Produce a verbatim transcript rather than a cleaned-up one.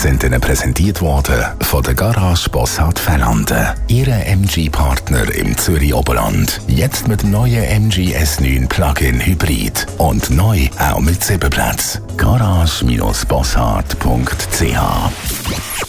sind Ihnen präsentiert worden von der Garage Bossard Fellanden. Ihre M G-Partner im Zürich Oberland. Jetzt mit dem neuen M G S neun Plug-in Hybrid. Und neu auch mit Sitzenplatz. garage Bossard punkt c h